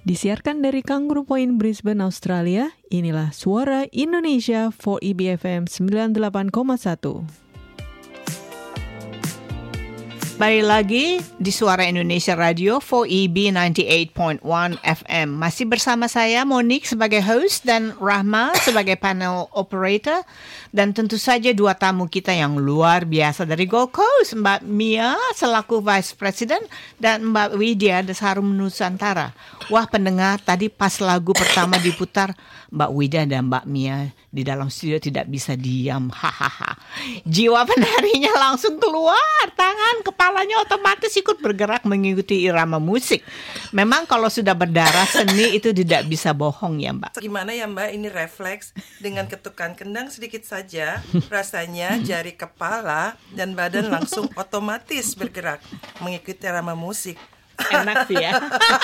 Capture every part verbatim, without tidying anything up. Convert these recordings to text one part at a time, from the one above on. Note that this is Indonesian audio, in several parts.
Disiarkan dari Kangaroo Point, Brisbane, Australia, inilah Suara Indonesia empat E B F M sembilan puluh delapan koma satu. Balik lagi di Suara Indonesia Radio empat E B sembilan puluh delapan koma satu F M. Masih bersama saya Monique sebagai host dan Rahma sebagai panel operator. Dan tentu saja dua tamu kita yang luar biasa dari Gold Coast, Mbak Mia selaku Vice President dan Mbak Widya dari Harum Nusantara. Wah, pendengar, tadi pas lagu pertama diputar, Mbak Widya dan Mbak Mia di dalam studio tidak bisa diam. Hahaha. Jiwa penarinya langsung keluar, tangan, kepalanya otomatis ikut bergerak mengikuti irama musik. Memang kalau sudah berdarah seni itu tidak bisa bohong ya, Mbak. Gimana ya, Mbak, ini refleks dengan ketukan kendang sedikit saja, rasanya jari kepala dan badan langsung otomatis bergerak mengikuti irama musik. Enak sih ya.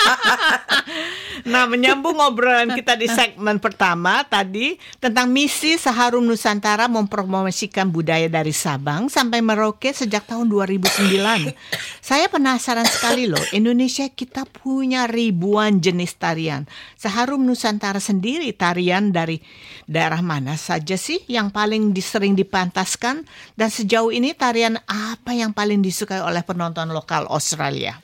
Nah, menyambung obrolan kita di segmen pertama tadi tentang misi Seharum Nusantara mempromosikan budaya dari Sabang sampai Merauke sejak tahun dua ribu sembilan. Saya penasaran sekali loh, Indonesia kita punya ribuan jenis tarian. Seharum Nusantara sendiri tarian dari daerah mana saja sih yang paling sering dipantaskan, dan sejauh ini tarian apa yang paling disukai oleh penonton lokal Australia?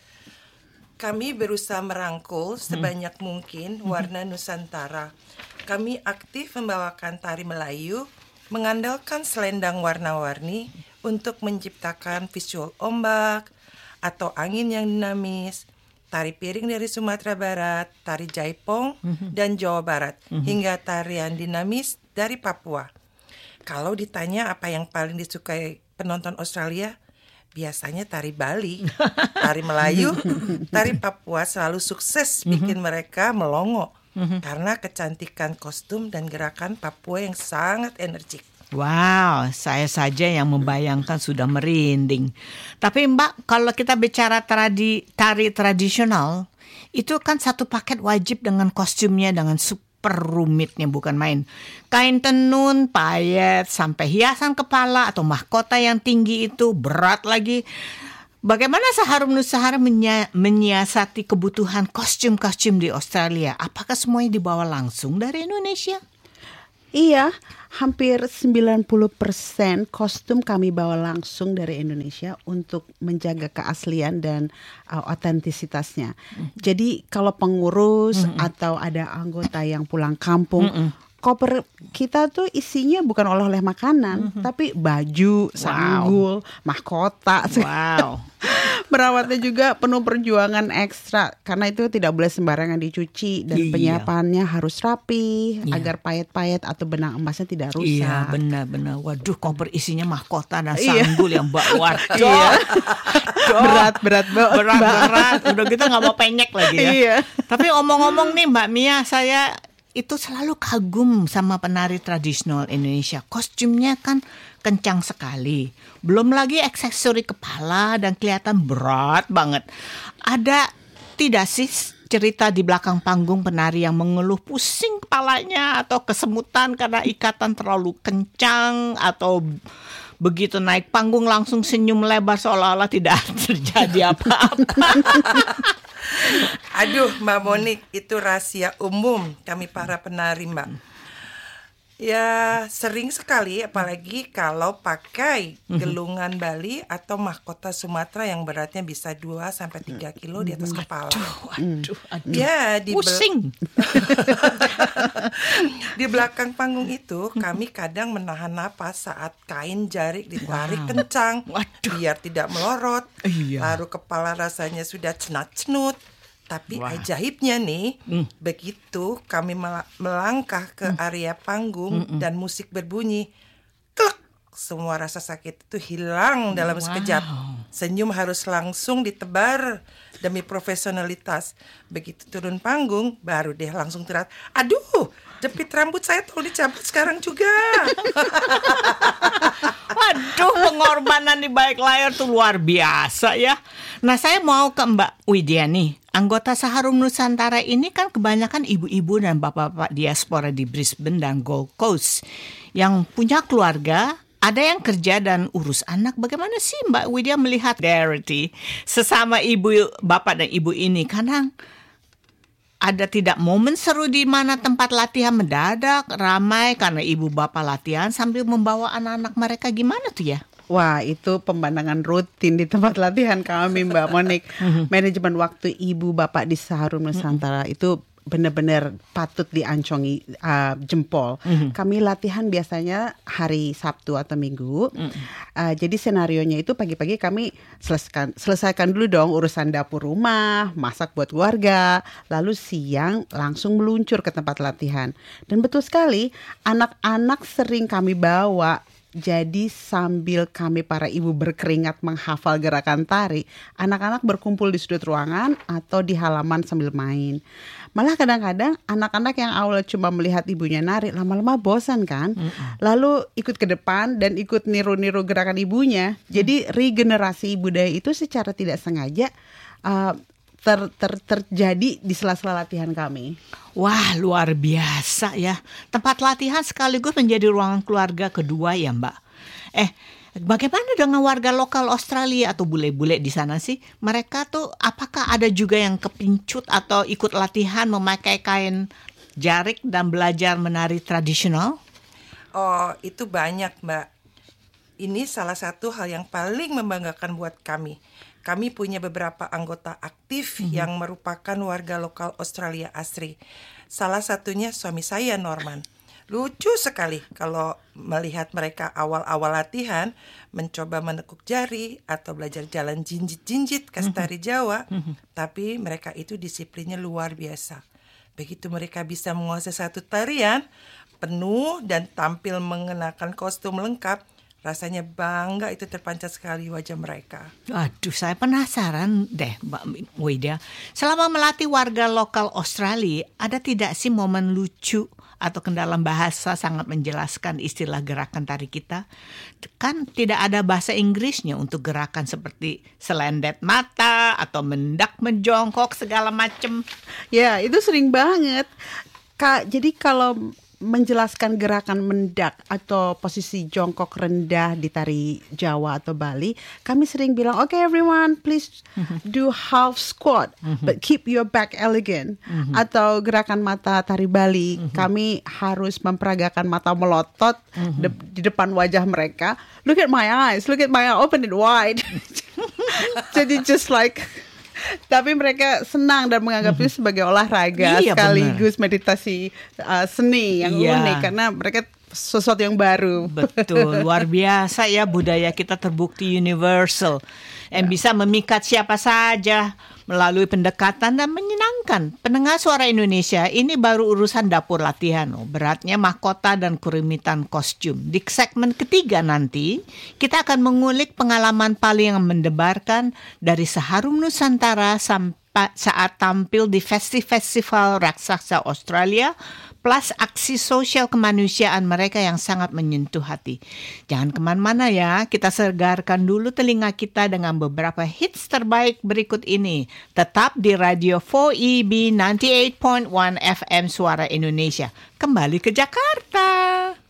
Kami berusaha merangkul sebanyak hmm. mungkin warna Nusantara. Kami aktif membawakan tari Melayu, mengandalkan selendang warna-warni untuk menciptakan visual ombak atau angin yang dinamis, tari piring dari Sumatera Barat, tari jaipong hmm. dan Jawa Barat, hmm. hingga tarian dinamis dari Papua. Kalau ditanya apa yang paling disukai penonton Australia, biasanya tari Bali, tari Melayu, tari Papua selalu sukses bikin mm-hmm. mereka melongo mm-hmm. karena kecantikan kostum dan gerakan Papua yang sangat energik. Wow, saya saja yang membayangkan sudah merinding. Tapi Mbak, kalau kita bicara tradi, tari tradisional, itu kan satu paket wajib dengan kostumnya, dengan super rumitnya, bukan main. Kain tenun, payet, sampai hiasan kepala atau mahkota yang tinggi itu berat lagi. Bagaimana Seharum Nusantara menya- menyiasati kebutuhan kostum-kostum di Australia? Apakah semuanya dibawa langsung dari Indonesia? Iya, hampir sembilan puluh persen kostum kami bawa langsung dari Indonesia untuk menjaga keaslian dan uh, otentisitasnya. Mm-hmm. Jadi kalau pengurus mm-hmm. atau ada anggota yang pulang kampung, mm-hmm. koper kita tuh isinya bukan oleh-oleh makanan, mm-hmm. tapi baju, sanggul, wow. mahkota. Wow. Merawatnya juga penuh perjuangan ekstra karena itu tidak boleh sembarangan dicuci dan iya. penyiapannya harus rapi iya. agar payet-payet atau benang emasnya tidak rusak. Iya, benar-benar. Waduh, koper isinya mahkota dan sanggul iya. yang bawa. Iya. Berat-berat banget. Berat-berat. Udah gitu nggak mau penyek lagi ya. Iya. Tapi omong-omong nih Mbak Mia, saya itu selalu kagum sama penari tradisional Indonesia. Kostumnya kan kencang sekali. Belum lagi aksesori kepala dan kelihatan berat banget. Ada tidak sih cerita di belakang panggung penari yang mengeluh pusing kepalanya atau kesemutan karena ikatan terlalu kencang, atau begitu naik panggung langsung senyum lebar seolah-olah tidak terjadi apa-apa? Aduh, Mbak Monique, itu rahasia umum kami para penari, Mbak. Ya, sering sekali, apalagi kalau pakai gelungan Bali atau mahkota Sumatera yang beratnya bisa dua sampai tiga kilo di atas kepala. Aduh, aduh, aduh. Ya, di pusing. Be- di belakang panggung itu kami kadang menahan napas saat kain jarik ditarik wow. kencang, waduh. biar tidak melorot. Iya. Lalu kepala rasanya sudah cenat-cenut. Tapi wow. ajaibnya nih, mm. begitu kami melangkah ke mm. area panggung Mm-mm. dan musik berbunyi, klek, semua rasa sakit itu hilang dalam wow. sekejap. Senyum harus langsung ditebar demi profesionalitas. Begitu turun panggung, baru deh langsung teriak, aduh, jepit rambut saya tolong dicabut sekarang juga. Waduh, pengorbanan di balik layar tuh luar biasa ya. Nah, saya mau ke Mbak Widya nih. Anggota Seharum Nusantara ini kan kebanyakan ibu-ibu dan bapak-bapak diaspora di Brisbane dan Gold Coast yang punya keluarga, ada yang kerja dan urus anak. Bagaimana sih Mbak Widya melihat solidarity sesama ibu, bapak dan ibu ini? Karena ada tidak momen seru di mana tempat latihan mendadak ramai karena ibu bapak latihan sambil membawa anak-anak mereka, gimana tuh ya? Wah, itu pemandangan rutin di tempat latihan kami, Mbak Monik. Manajemen waktu ibu bapak di Seharum Nusantara itu benar-benar patut diancungi uh, jempol. Mm-hmm. Kami latihan biasanya hari Sabtu atau Minggu. Mm-hmm. Uh, jadi senarionya itu pagi-pagi kami selesaikan, selesaikan dulu dong urusan dapur rumah, masak buat keluarga. Lalu siang langsung meluncur ke tempat latihan. Dan betul sekali, anak-anak sering kami bawa. Jadi sambil kami para ibu berkeringat menghafal gerakan tari, anak-anak berkumpul di sudut ruangan atau di halaman sambil main. Malah kadang-kadang anak-anak yang awalnya cuma melihat ibunya nari, lama-lama bosan kan? Mm-hmm. Lalu ikut ke depan dan ikut niru-niru gerakan ibunya. Jadi regenerasi budaya itu secara tidak sengaja uh, ter, ter, terjadi di sela-sela latihan kami. Wah, luar biasa ya. Tempat latihan sekaligus menjadi ruangan keluarga kedua ya, Mbak. Eh, bagaimana dengan warga lokal Australia atau bule-bule di sana sih? Mereka tuh apakah ada juga yang kepincut atau ikut latihan memakai kain jarik dan belajar menari tradisional? Oh, itu banyak, Mbak. Ini salah satu hal yang paling membanggakan buat kami. Kami punya beberapa anggota aktif mm-hmm. yang merupakan warga lokal Australia asli. Salah satunya suami saya, Norman. Lucu sekali kalau melihat mereka awal-awal latihan mencoba menekuk jari atau belajar jalan jinjit-jinjit khas tari Jawa. Mm-hmm. Tapi mereka itu disiplinnya luar biasa. Begitu mereka bisa menguasai satu tarian penuh dan tampil mengenakan kostum lengkap, rasanya bangga itu terpancar sekali wajah mereka. Aduh, saya penasaran deh, Mbak Wida. Selama melatih warga lokal Australia, ada tidak sih momen lucu atau kendala bahasa sangat menjelaskan istilah gerakan tari kita? Kan tidak ada bahasa Inggrisnya untuk gerakan seperti selendet mata atau mendak menjongkok segala macam. Ya, itu sering banget. Kak, jadi kalau menjelaskan gerakan mendak atau posisi jongkok rendah di tari Jawa atau Bali, kami sering bilang, okay everyone please do half squat but keep your back elegant. Atau gerakan mata tari Bali, kami harus memperagakan mata melotot de- di depan wajah mereka. Look at my eyes, look at my eyes, open it wide. Jadi just like, tapi mereka senang dan menganggap itu sebagai olahraga iya, sekaligus benar. Meditasi uh, seni yang iya. unik karena mereka sesuatu yang baru. Betul, luar biasa ya, budaya kita terbukti universal yang ya. Bisa memikat siapa saja melalui pendekatan dan menyenangkan. Pendengar Suara Indonesia, ini baru urusan dapur latihan, oh, beratnya mahkota dan kerumitan kostum. Di segmen ketiga nanti, kita akan mengulik pengalaman paling yang mendebarkan dari Seharum Nusantara sampai saat tampil di festival raksasa Australia, plus aksi sosial kemanusiaan mereka yang sangat menyentuh hati. Jangan kemana-mana ya, kita segarkan dulu telinga kita dengan beberapa hits terbaik berikut ini. Tetap di Radio four E B ninety-eight point one F M Suara Indonesia. Kembali ke Jakarta.